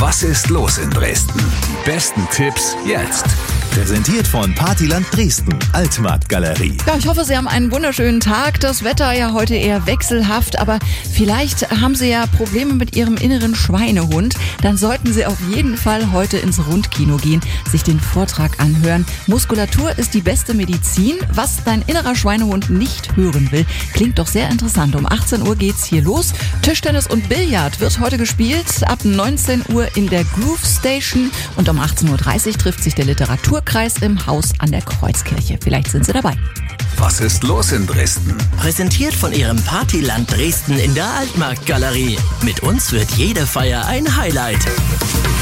Was ist los in Dresden? Die besten Tipps jetzt. Präsentiert von Partyland Dresden, Altmarktgalerie. Ja, ich hoffe, Sie haben einen wunderschönen Tag. Das Wetter ja heute eher wechselhaft, aber vielleicht haben Sie ja Probleme mit Ihrem inneren Schweinehund. Dann sollten Sie auf jeden Fall heute ins Rundkino gehen, sich den Vortrag anhören. Muskulatur ist die beste Medizin. Was dein innerer Schweinehund nicht hören will, klingt doch sehr interessant. Um 18 Uhr geht's hier los. Tischtennis und Billard wird heute gespielt. Ab 19 Uhr in der Groove Station. Und um 18.30 Uhr trifft sich der Literaturkreis im Haus an der Kreuzkirche. Vielleicht sind Sie dabei. Was ist los in Dresden? Präsentiert von Ihrem Partyland Dresden in der Altmarktgalerie. Mit uns wird jede Feier ein Highlight.